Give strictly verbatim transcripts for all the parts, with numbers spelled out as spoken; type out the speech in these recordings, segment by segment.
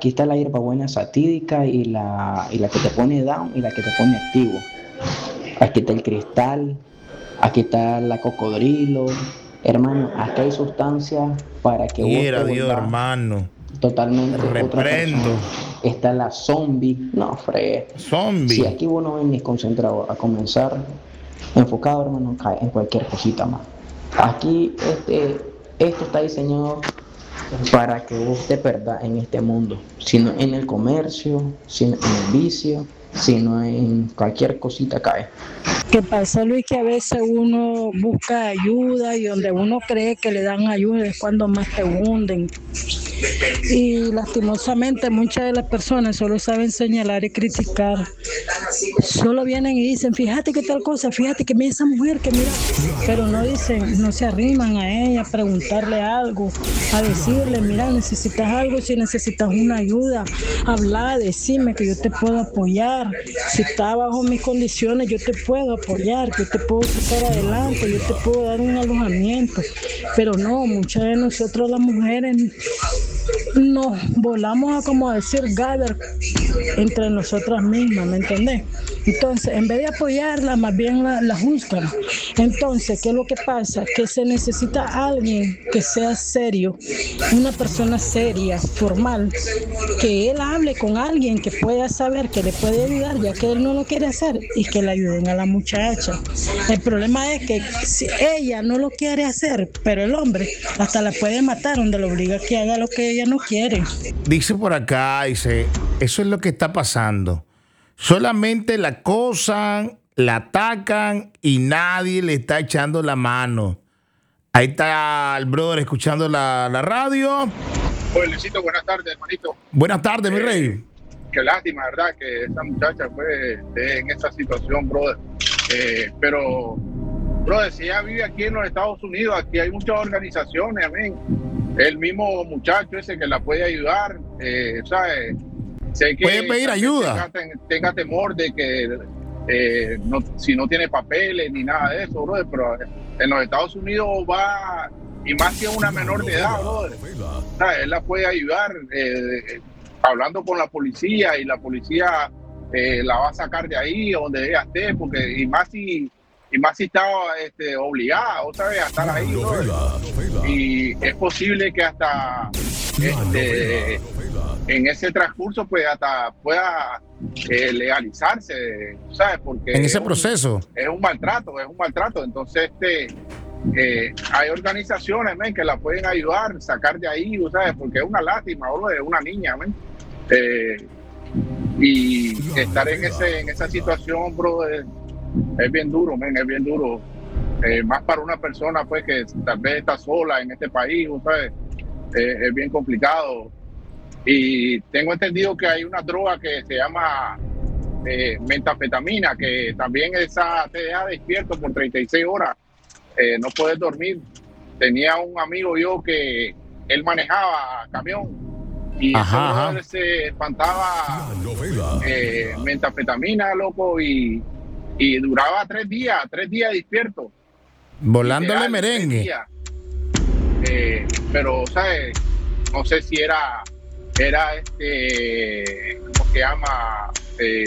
Aquí está la hierbabuena satídica y la, y la que te pone down y la que te pone activo. Aquí está el cristal, aquí está la cocodrilo. Hermano, aquí hay sustancias para que vos te Quiera Dios, vuelvas hermano. totalmente otra Reprendo. persona. Está la zombie. No, fre. Si Zombie. aquí vos no venís concentrado a comenzar enfocado, hermano, cae en cualquier cosita más. Aquí este, esto está diseñado para que vos te perdas en este mundo, sino en el comercio, sino en el vicio, sino en cualquier cosita cae. ¿Qué pasa, Luis? Que a veces uno busca ayuda y donde uno cree que le dan ayuda es cuando más te hunden. Y lastimosamente muchas de las personas solo saben señalar y criticar. Solo vienen y dicen, fíjate que tal cosa, fíjate que mira esa mujer, que mira, pero no dicen, no se arriman a ella a preguntarle algo, a decirle, mira, necesitas algo, si necesitas una ayuda, habla, decime que yo te puedo apoyar, si está bajo mis condiciones yo te puedo apoyar, yo te puedo sacar adelante, yo te puedo dar un alojamiento, pero no, muchas de nosotros las mujeres nos volamos a, como decir, gather entre nosotras mismas, ¿me entendés? Entonces, en vez de apoyarla, más bien la, la juzgan. Entonces, ¿qué es lo que pasa? Que se necesita alguien que sea serio, una persona seria, formal, que él hable con alguien que pueda saber que le puede ayudar, ya que él no lo quiere hacer, y que le ayuden a la muchacha. El problema es que si ella no lo quiere hacer, pero el hombre hasta la puede matar, donde le obliga a que haga lo que ella no quiere. Dice por acá, dice, eso es lo que está pasando. Solamente la acosan, la atacan y nadie le está echando la mano. Ahí está el brother escuchando la, la radio. Oye, Luisito, buenas tardes, hermanito. Buenas tardes, eh, mi rey. Qué lástima, ¿verdad? Que esta muchacha fue en esa situación, brother. Eh, pero, brother, si ella vive aquí en los Estados Unidos, aquí hay muchas organizaciones, amén. El mismo muchacho ese que la puede ayudar, eh, ¿sabes? Sé que puede pedir ayuda. Tenga, tenga temor de que eh, no, si no tiene papeles ni nada de eso, brother, pero en los Estados Unidos va, y más si es una menor de edad, brother, ¿sabes? Él la puede ayudar eh, hablando con la policía, y la policía eh, la va a sacar de ahí donde ella esté, porque y más si y más si está este, obligada, otra vez, a estar ahí, brother. Y es posible que hasta este, en ese transcurso pues hasta pueda eh, legalizarse, ¿sabes? Porque en ese es proceso un, es un maltrato, es un maltrato. Entonces este eh, hay organizaciones, man, que la pueden ayudar, sacar de ahí, ¿sabes? Porque es una lástima, bro, es una niña, man. Eh, y estar en ese en esa situación, bro, es, es bien duro, man, es bien duro. Eh, más para una persona pues que tal vez está sola en este país, ¿sabes? Eh, es bien complicado. Y tengo entendido que hay una droga que se llama eh, metanfetamina, que también esa te deja despierto por treinta y seis horas, eh, no puedes dormir. Tenía un amigo yo que él manejaba camión y ajá, ajá. se espantaba eh, metanfetamina, loco, y, y duraba tres días, tres días despierto. Volándole merengue. Eh, pero, ¿sabes? No sé si era, era este, ¿cómo se llama? Eh,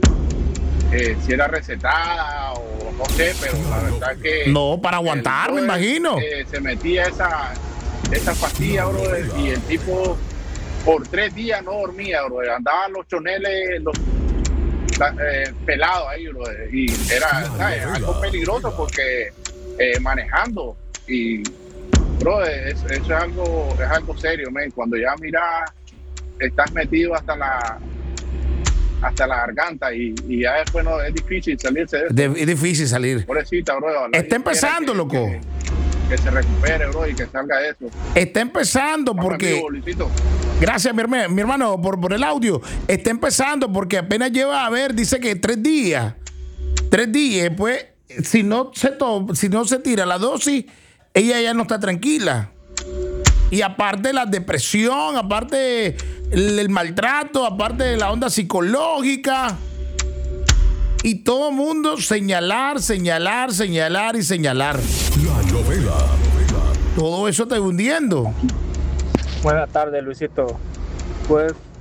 eh, si era recetada o no sé, pero la verdad que... No, para aguantar, me imagino. Eh, se metía esa, esa pastilla, brother, y el tipo por tres días no dormía, brother. Andaban los choneles, los eh, pelados ahí, brother. Y era, ¿sabes? Algo peligroso porque eh, manejando y... Bro, eso, eso es algo es algo serio, man. Cuando ya miras, estás metido hasta la hasta la garganta y, y ya después no es difícil salirse de eso. De, es difícil salir. Pobrecita, bro. Está empezando, que, loco. Que, que se recupere, bro, y que salga de eso. Está empezando porque... Amigo, gracias, mi hermano, mi hermano por, por el audio. Está empezando porque apenas lleva, a ver, dice que tres días. Tres días, pues, si no se, to, si no se tira la dosis, ella ya no está tranquila. Y aparte la depresión, aparte el, el maltrato, aparte de la onda psicológica. Y todo mundo señalar, señalar, señalar y señalar. La novela. Todo eso está hundiendo. Buenas tardes, Luisito. Pues